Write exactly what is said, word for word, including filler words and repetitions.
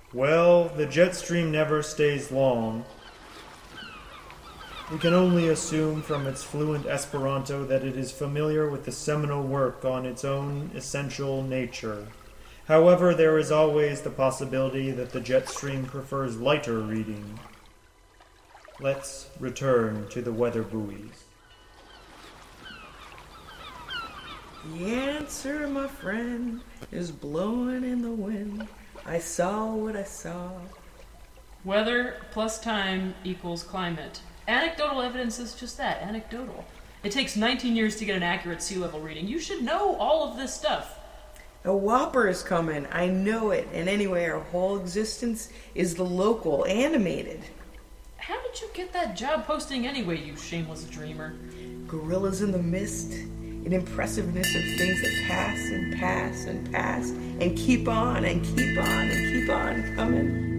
Well, the jet stream never stays long. We can only assume from its fluent Esperanto that it is familiar with the seminal work on its own essential nature. However, there is always the possibility that the jet stream prefers lighter reading. Let's return to the weather buoys. The answer, my friend, is blowing in the wind. I saw what I saw. Weather plus time equals climate. Anecdotal evidence is just that, anecdotal. It takes nineteen years to get an accurate sea level reading. You should know all of this stuff. A whopper is coming. I know it. And anyway, our whole existence is the local, animated. How did you get that job posting anyway, you shameless dreamer? Gorillas in the mist. An impressiveness of things that pass and pass and pass and keep on and keep on and keep on coming.